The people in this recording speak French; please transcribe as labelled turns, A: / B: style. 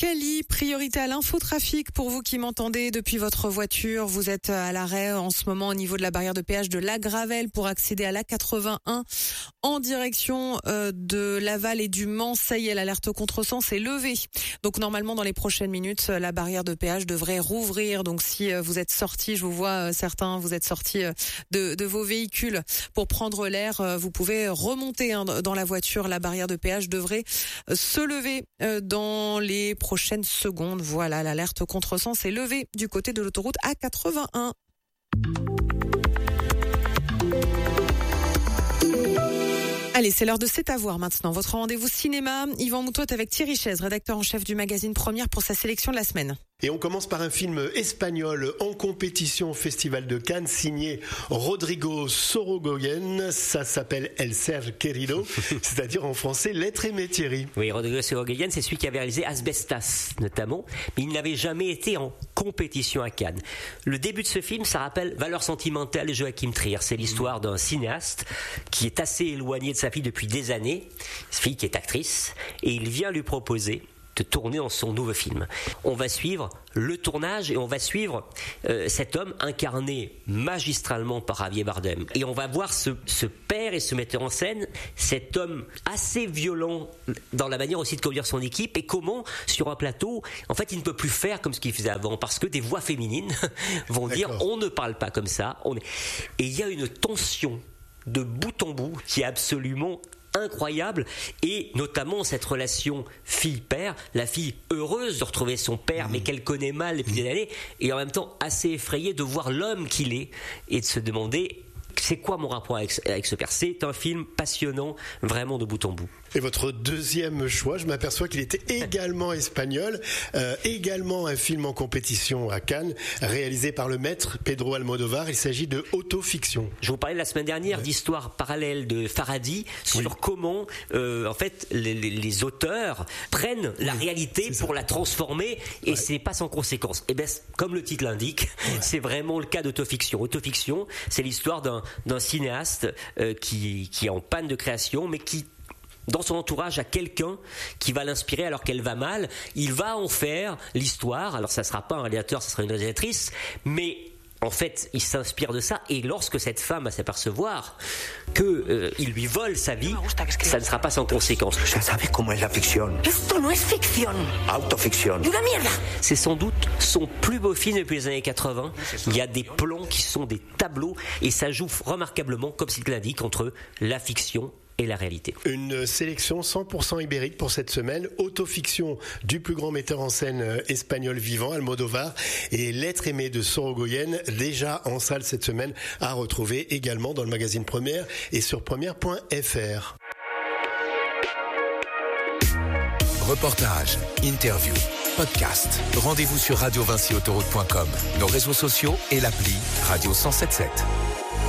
A: Cali, priorité à l'infotrafic pour vous qui m'entendez depuis votre voiture. Vous êtes à l'arrêt en ce moment au niveau de la barrière de péage de La Gravelle pour accéder à l'A81 en direction de Laval et du Mans. Ça y est, l'alerte au contresens est levée. Donc normalement dans les prochaines minutes, la barrière de péage devrait rouvrir. Donc si vous êtes sortis, je vous vois certains, vous êtes sortis de vos véhicules pour prendre l'air, vous pouvez remonter dans la voiture. La barrière de péage devrait se lever dans les prochaines secondes. Voilà, l'alerte au contresens est levée du côté de l'autoroute A81. Allez, c'est l'heure de C'est à voir maintenant. Votre rendez-vous cinéma, Yvan Moutot avec Thierry Chaise, rédacteur en chef du magazine Première pour sa sélection de la semaine.
B: Et on commence par un film espagnol en compétition au Festival de Cannes, signé Rodrigo Sorogoyen. Ça s'appelle El Ser Querido, c'est-à-dire en français L'être aimé, Thierry.
C: Oui, Rodrigo Sorogoyen, c'est celui qui avait réalisé Asbestas, notamment, mais il n'avait jamais été en compétition à Cannes. Le début de ce film, ça rappelle Valeurs sentimentales de Joachim Trier. C'est l'histoire d'un cinéaste qui est assez éloigné de sa fille depuis des années, sa fille qui est actrice, et il vient lui proposer de tourner dans son nouveau film. On va suivre le tournage et on va suivre cet homme incarné magistralement par Javier Bardem. Et on va voir ce père et ce metteur en scène, cet homme assez violent dans la manière aussi de conduire son équipe et comment, sur un plateau, en fait, il ne peut plus faire comme ce qu'il faisait avant parce que des voix féminines vont dire on ne parle pas comme ça. Et il y a une tension de bout en bout qui est absolument incroyable, et notamment cette relation fille-père, la fille heureuse de retrouver son père mais qu'elle connaît mal depuis des années, et en même temps assez effrayée de voir l'homme qu'il est et de se demander c'est quoi mon rapport avec ce père. C'est un film passionnant, vraiment de bout en bout.
B: Et votre deuxième choix, je m'aperçois qu'il était également espagnol, également un film en compétition à Cannes, réalisé par le maître Pedro Almodóvar. Il s'agit de Autofiction.
C: Je vous parlais la semaine dernière d'histoire parallèle de Faraday sur comment, en fait, les auteurs prennent la réalité pour la transformer, et c'est pas sans conséquence. Et ben, comme le titre l'indique, c'est vraiment le cas d'Autofiction. Autofiction, c'est l'histoire d'un cinéaste qui est en panne de création, mais qui dans son entourage a quelqu'un qui va l'inspirer alors qu'elle va mal. Il va en faire l'histoire. Alors ça sera pas un réalisateur, ça sera une réalisatrice, mais en fait, il s'inspire de ça, et lorsque cette femme va s'apercevoir qu'il lui vole sa vie, ça ne sera pas sans conséquence.
D: Ya sabes cómo es la ficción. Esto no es ficción. Autoficción. Una mierda.
C: C'est sans doute son plus beau film depuis les années 80. Il y a des plans qui sont des tableaux, et ça joue remarquablement, comme il l'indique, entre la fiction et la réalité.
B: Une sélection 100% ibérique pour cette semaine. Autofiction du plus grand metteur en scène espagnol vivant, Almodóvar, et L'être aimé de Sorogoyen, déjà en salle cette semaine, à retrouver également dans le magazine Première et sur première.fr.
E: Reportages, interviews, podcasts. Rendez-vous sur radiovincyautoroute.com, nos réseaux sociaux et l'appli Radio 107.7.